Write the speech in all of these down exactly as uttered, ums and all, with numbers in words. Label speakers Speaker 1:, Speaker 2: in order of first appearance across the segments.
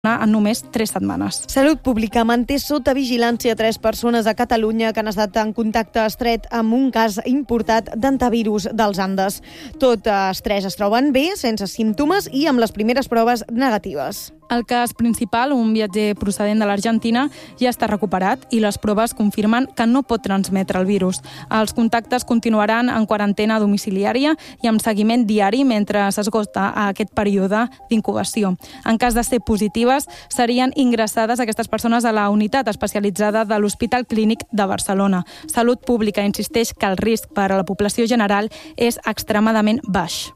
Speaker 1: en només tres setmanes.
Speaker 2: Salut Pública manté sota vigilància tres persones a Catalunya que han estat en contacte estret amb un cas importat d'hantavirus dels Andes. Tots tres es troben bé, sense símptomes i amb les primeres proves negatives.
Speaker 1: El cas principal, un viatger procedent de l'Argentina, ja està recuperat i les proves confirmen que no pot transmetre el virus. Els contactes continuaran en quarantena domiciliària i amb seguiment diari mentre s'esgota aquest període d'incubació. En cas de ser positives, serien ingressades aquestes persones a la unitat especialitzada de l'Hospital Clínic de Barcelona. Salut Pública insisteix que el risc per a la població general és extremadament baix.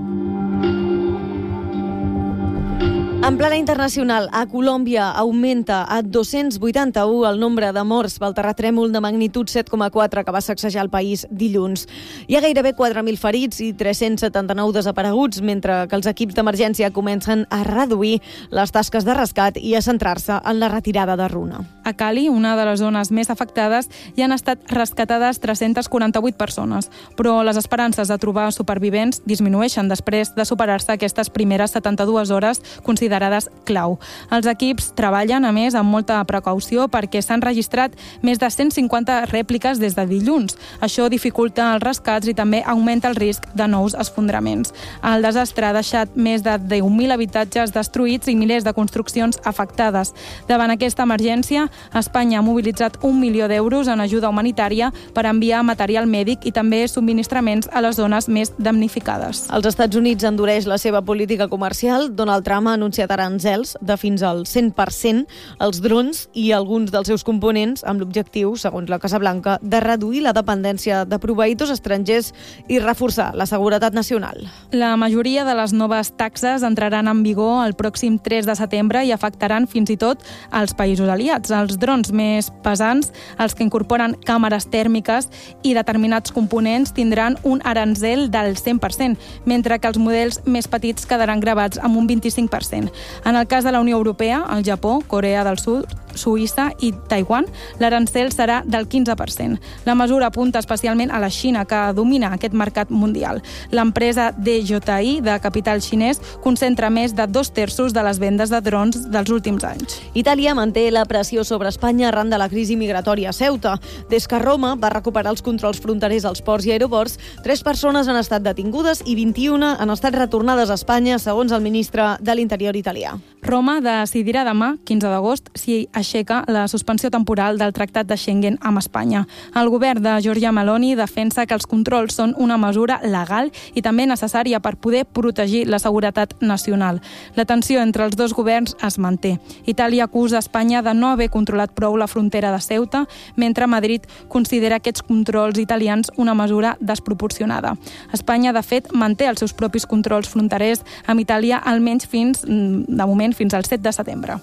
Speaker 2: En plana internacional, a Colòmbia augmenta a dos-cents vuitanta-u el nombre de morts pel terratrèmol de magnitud set coma quatre que va sacsejar el país dilluns. Hi ha gairebé quatre mil ferits i tres-cents setanta-nou desapareguts, mentre que els equips d'emergència comencen a reduir les tasques de rescat i a centrar-se en la retirada de runa.
Speaker 1: A Cali, una de les zones més afectades, hi han estat rescatades tres-cents quaranta-vuit persones, però les esperances de trobar supervivents disminueixen després de superar-se aquestes primeres setanta-dues hores considerades clau. Els equips treballen, a més, amb molta precaució perquè s'han registrat més de cent cinquanta rèpliques des de dilluns. Això dificulta els rescats i també augmenta el risc de nous esfondraments. El desastre ha deixat més de deu mil habitatges destruïts i milers de construccions afectades. Davant aquesta emergència, Espanya ha mobilitzat un milió d'euros en ajuda humanitària per enviar material mèdic i també subministraments a les zones més damnificades.
Speaker 2: Els Estats Units endureix la seva política comercial. Donald Trump ha anunciat aranzels de fins al cent per cent als drons i alguns dels seus components amb l'objectiu, segons la Casa Blanca, de reduir la dependència de proveïdors estrangers i reforçar la seguretat nacional.
Speaker 1: La majoria de les noves taxes entraran en vigor el pròxim tres de setembre i afectaran fins i tot els països aliats. Els drons més pesants, els que incorporen càmeres tèrmiques i determinats components, tindran un aranzel del cent per cent, mentre que els models més petits quedaran gravats amb un vint-i-cinc per cent. En el cas de la Unió Europea, el Japó, Corea del Sud, Suïssa i Taiwan, l'arancel serà del quinze per cent. La mesura apunta especialment a la Xina, que domina aquest mercat mundial. L'empresa D J I, de capital xinès, concentra més de dos terços de les vendes de drons dels últims anys.
Speaker 2: Itàlia manté la pressió sobre Espanya arran de la crisi migratòria a Ceuta. Des que Roma va recuperar els controls fronterers als ports i aeroports, tres persones han estat detingudes i vint-i-una han estat retornades a Espanya, segons el ministre de l'Interior italià.
Speaker 1: Roma decidirà demà, quinze d'agost, si aixeca la suspensió temporal del Tractat de Schengen amb Espanya. El govern de Giorgia Meloni defensa que els controls són una mesura legal i també necessària per poder protegir la seguretat nacional. La tensió entre els dos governs es manté. Itàlia acusa Espanya de no haver controlat prou la frontera de Ceuta, mentre Madrid considera aquests controls italians una mesura desproporcionada. Espanya, de fet, manté els seus propis controls fronterers amb Itàlia almenys fins, de moment, fins al set de setembre.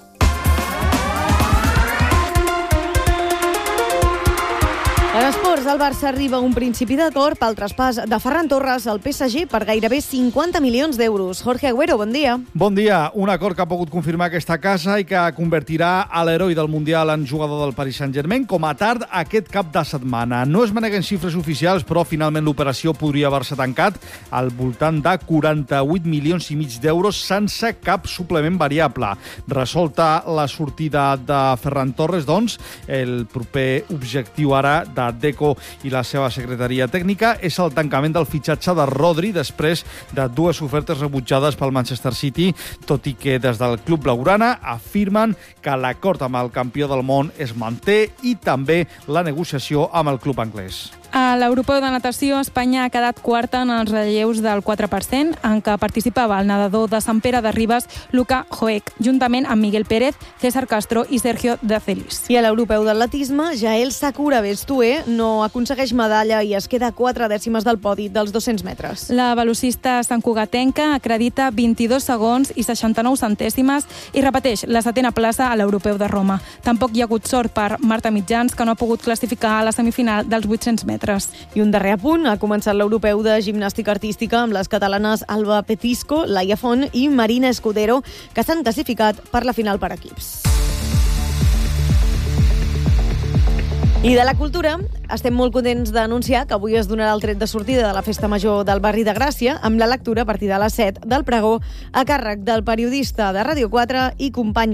Speaker 2: En esports, el Barça arriba a un principi d'acord pel traspàs de Ferran Torres al P S G per gairebé cinquanta milions d'euros. Jorge Agüero, bon dia.
Speaker 3: Bon dia. Un acord que ha pogut confirmar aquesta casa i que convertirà a l'heroi del Mundial en jugador del Paris Saint-Germain com a tard aquest cap de setmana. No es maneguen xifres oficials, però finalment l'operació podria haver-se tancat al voltant de quaranta-vuit milions i mig d'euros sense cap suplement variable. Resolta la sortida de Ferran Torres, doncs, el proper objectiu ara de Deco i la seva secretaria tècnica és el tancament del fitxatge de Rodri després de dues ofertes rebutjades pel Manchester City, tot i que des del club blaugrana afirmen que l'acord amb el campió del món es manté i també la negociació amb el club anglès.
Speaker 1: A l'Europeu de Natació, Espanya ha quedat quarta en els relleus del quatre per cent, en què participava el nedador de Sant Pere de Ribes, Luka Hoek, juntament amb Miguel Pérez, César Castro i Sergio de Celis.
Speaker 2: I a l'Europeu d'atletisme, Jael Sakura Bestue no aconsegueix medalla i es queda quatre dècimes del podi dels dos-cents metres.
Speaker 1: La velocista santcugatenca acredita vint-i-dos segons i seixanta-nou centèsimes i repeteix la setena plaça a l'Europeu de Roma. Tampoc hi ha hagut sort per Marta Mitjans, que no ha pogut classificar a la semifinal dels vuit-cents metres.
Speaker 2: I un darrer apunt, ha començat l'Europeu de Gimnàstica Artística amb les catalanes Alba Petisco, Laia Font i Marina Escudero, que s'han classificat per la final per equips. I de la cultura, estem molt contents d'anunciar que avui es donarà el tret de sortida de la Festa Major del barri de Gràcia amb la lectura a partir de les set del pregó a càrrec del periodista de Ràdio quatre i company